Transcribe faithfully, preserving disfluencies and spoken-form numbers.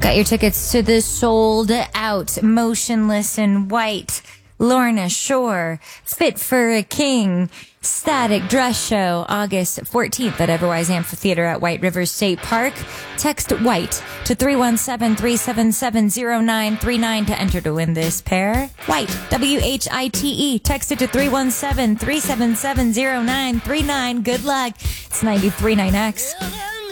Got your tickets to the sold out Motionless in White, Lorna Shore, Fit for a King, Static Dress Show, August fourteenth at Everwise Amphitheater at White River State Park. Text WHITE to three one seven, three seven seven, zero nine three nine to enter to win this pair. WHITE, W H I T E. Text it to three one seven, three seven seven, zero nine three nine. Good luck. It's ninety-three point nine X.